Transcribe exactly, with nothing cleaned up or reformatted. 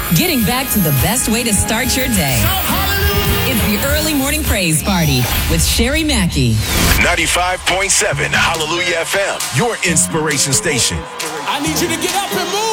Getting back to the best way to start your day. It's the Early Morning Praise Party with Sherry Mackey. ninety-five point seven Hallelujah F M, your inspiration station. I need you to get up and move.